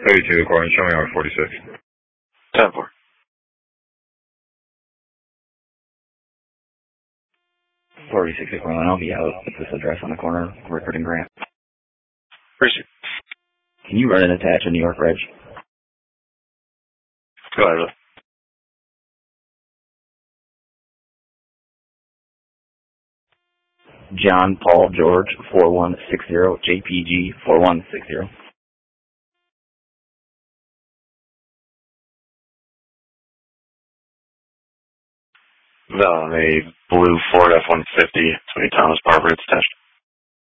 32 the Corn, showing on 46. 10-4. $46 Corn, I'll be out at this address on the corner, Rickard and Grant. Appreciate it. Can you run and attach a New York Reg? Go ahead. John Paul George 4160, JPG 4160. A blue Ford F-150, 20 Thomas Barber, it's attached.